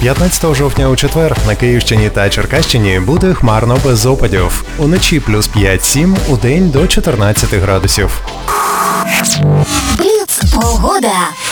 15 жовтня у четвер на Київщині та Черкащині буде хмарно без опадів. Уночі плюс 5-7, удень до 14 градусів. Бліц погода.